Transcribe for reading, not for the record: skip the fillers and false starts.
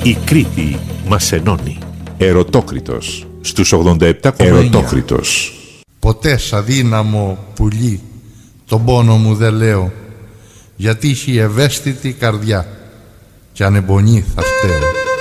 Η Κρήτη μας ενώνει. Ερωτόκριτος στους 87,9. Ερωτόκριτος. Ποτέ σ' αδύναμο πουλί τον πόνο μου δεν λέω, γιατί έχει ευαίσθητη καρδιά κι αν εμπονεί θα φταίω.